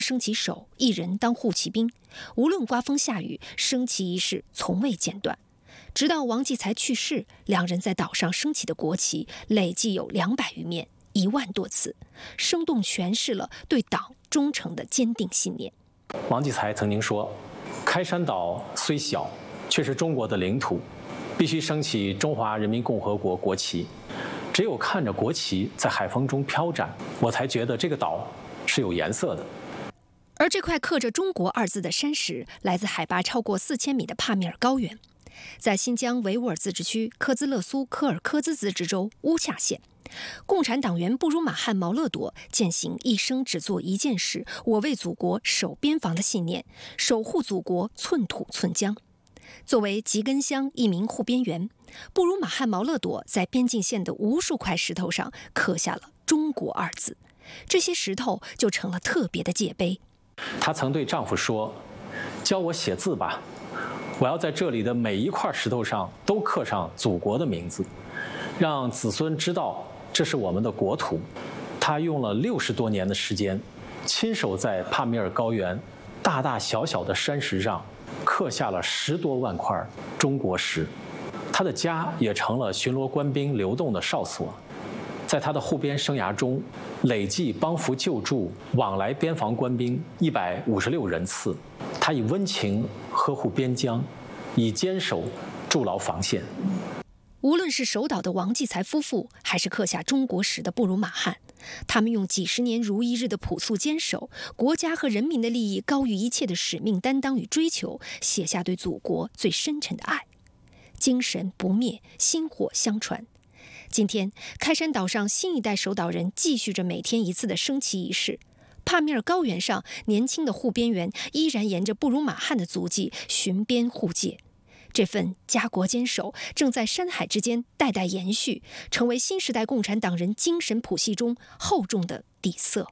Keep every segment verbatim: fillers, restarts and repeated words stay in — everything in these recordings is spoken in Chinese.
升旗手一人当护旗兵，无论刮风下雨，升旗仪式从未间断。直到王继才去世，两人在岛上升起的国旗累计有两百余面，一万多次，生动诠释了对党忠诚的坚定信念。 王继才曾经说：“开山岛虽小，却是中国的领土，必须升起中华人民共和国国旗。只有看着国旗在海风中飘展，我才觉得这个岛是有颜色的。” 而这块刻着“中国”二字的山石，来自海拔超过四千米的帕米尔高原，在新疆维吾尔自治区科兹勒苏科尔科兹自治州乌恰县，共产党员布鲁马汉毛勒朵践行一生只做一件事，我为祖国守边防的信念，守护祖国寸土寸疆。作为吉根乡一名护边员，布鲁马汉毛勒朵在边境线的无数块石头上刻下了“中国”二字，这些石头就成了特别的界碑。 她曾对丈夫说：“教我写字吧，我要在这里的每一块石头上都刻上祖国的名字，让子孙知道这是我们的国土。”她用了六十多年的时间，亲手在帕米尔高原大大小小的山石上刻下了十多万块中国石。她的家也成了巡逻官兵流动的哨所。在他的护边生涯中，累计帮扶救助往来边防官兵一百五十六人次。他以温情呵护边疆，以坚守筑牢防线。 无论是守岛的王继才夫妇，还是刻下中国石的布鲁马汉，他们用几十年如一日的朴素坚守，国家和人民的利益高于一切的使命担当与追求，写下对祖国最深沉的爱。精神不灭，薪火相传。今天，开山岛上新一代守岛人继续着每天一次的升旗仪式。帕米尔高原上，年轻的护边员依然沿着布鲁马汉的足迹巡边护界。这份家国坚守正在山海之间代代延续，成为新时代共产党人精神谱系中厚重的底色。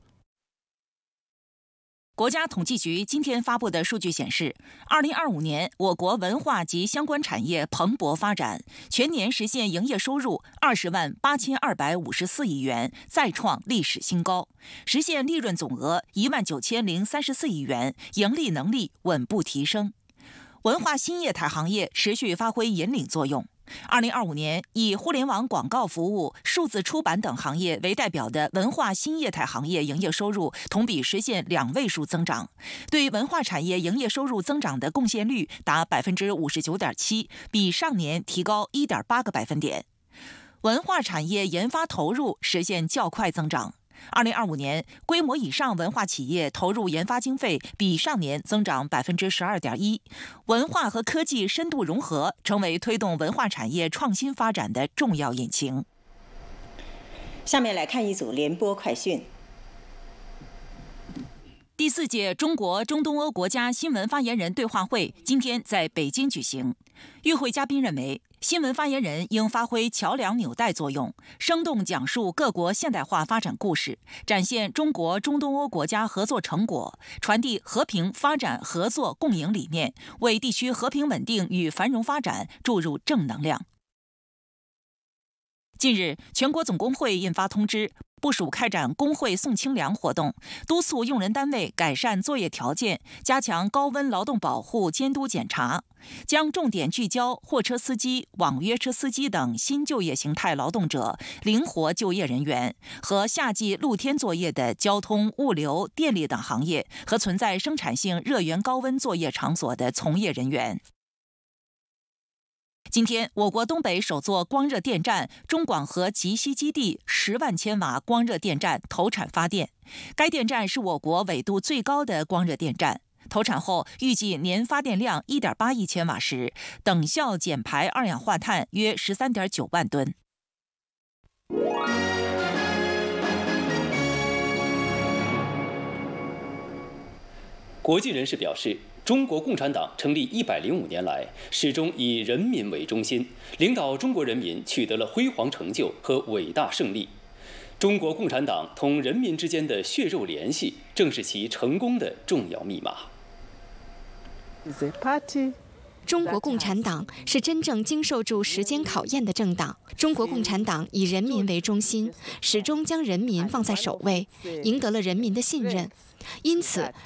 国家统计局今天发布的数据显示，二零二五年我国文化及相关产业蓬勃发展，全年实现营业收入二十万八千二百五十四亿元，再创历史新高；实现利润总额一万九千零三十四亿元，盈利能力稳步提升。文化新业态行业持续发挥引领作用。二零二五年，以互联网广告服务、数字出版等行业为代表的文化新业态行业营业收入同比实现两位数增长，对文化产业营业收入增长的贡献率达百分之五十九点七，比上年提高一点八个百分点。文化产业研发投入实现较快增长。二零二五年，规模以上文化企业投入研发经费比上年增长百分之十二点一，文化和科技深度融合成为推动文化产业创新发展的重要引擎。 下面来看一组联播快讯。 第四届中国中东欧国家新闻发言人对话会今天在北京举行。与会嘉宾认为，新闻发言人应发挥桥梁纽带作用，生动讲述各国现代化发展故事，展现中国中东欧国家合作成果，传递和平发展合作共赢理念，为地区和平稳定与繁荣发展注入正能量。近日，全国总工会印发通知，部署开展工会送清凉活动，督促用人单位改善作业条件，加强高温劳动保护监督检查，将重点聚焦货车司机、网约车司机等新就业形态劳动者、灵活就业人员和夏季露天作业的交通、物流、电力等行业和存在生产性热源高温作业场所的从业人员。今天，我国东北首座光热电站中广核集稀基地十万千瓦光热电站投产发电。该电站是我国纬度最高的光热电站，投产后预计年发电量一点八亿千瓦时，等效减排二氧化碳约十三点九万吨。 国际人士表示，中国共产党成立一百零五年来，始终以人民为中心，领导中国人民取得了辉煌成就和伟大胜利。中国共产党同人民之间的血肉联系，正是其成功的重要密码。 中国共产党是真正经受住时间考验的政党。中国共产党以人民为中心，始终将人民放在首位，赢得了人民的信任。因此，